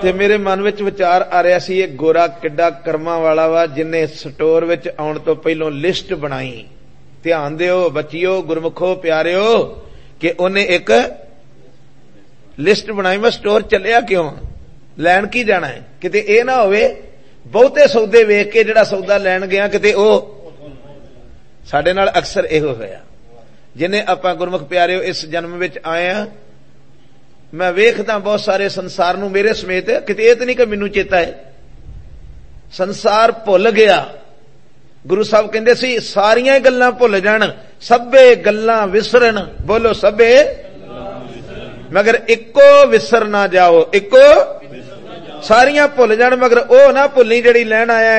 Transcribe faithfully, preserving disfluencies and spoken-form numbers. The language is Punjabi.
ਤੇ ਮੇਰੇ ਮਨ ਵਿੱਚ ਵਿਚਾਰ ਆ ਰਿਹਾ ਸੀ, ਇਹ ਗੋਰਾ ਕਿੱਡਾ ਕਰਮਾਂ ਵਾਲਾ ਵਾ ਜਿਨੇ ਸਟੋਰ ਵਿੱਚ ਆਉਣ ਤੋਂ ਪਹਿਲੋਂ ਲਿਸਟ ਬਣਾਈ। ਧਿਆਨ ਦਿਓ ਬੱਚਿਓ, ਗੁਰਮੁਖੋ ਪਿਆਰਿਓ, ਕਿ ਉਹਨੇ ਇੱਕ ਲਿਸਟ ਬਣਾਈ। ਮੈਂ ਸਟੋਰ ਚੱਲਿਆ ਕਿਉਂ, ਲੈਣ ਕੀ ਜਾਣਾ ਹੈ? ਕਿਤੇ ਇਹ ਨਾ ਹੋਵੇ ਬਹੁਤੇ ਸੌਦੇ ਵੇਖ ਕੇ ਜਿਹੜਾ ਸੌਦਾ ਲੈਣ ਗਿਆ ਕਿਤੇ ਉਹ। ਸਾਡੇ ਨਾਲ ਅਕਸਰ ਇਹੋ ਹੋਇਆ। ਜਿਨੇ ਆਪਾਂ ਗੁਰਮੁਖ ਪਿਆਰਿਓ ਇਸ ਜਨਮ ਵਿੱਚ ਆਏ ਆ, ਮੈਂ ਵੇਖਦਾ ਬਹੁਤ ਸਾਰੇ ਸੰਸਾਰ ਨੂੰ, ਮੇਰੇ ਸਮੇਤ, ਕਿਤੇ ਇਹ ਤਾਂ ਨਹੀਂ ਕਿ ਮੈਨੂੰ ਚੇਤਾ ਹੈ, ਸੰਸਾਰ ਭੁੱਲ ਗਿਆ। ਗੁਰੂ ਸਾਹਿਬ ਕਹਿੰਦੇ ਸੀ ਸਾਰੀਆਂ ਗੱਲਾਂ ਭੁੱਲ ਜਾਣ, ਸਭੇ ਗੱਲਾਂ ਵਿਸਰਨ। ਬੋਲੋ ਸਭੇ ਮਗਰ ਇੱਕੋ ਵਿਸਰ ਨਾ ਜਾਓ। ਇੱਕੋ ਸਾਰੀਆਂ ਭੁੱਲ ਜਾਣ ਮਗਰ ਉਹ ਨਾ ਭੁੱਲੀ ਜਿਹੜੀ ਲੈਣ ਆਇਆ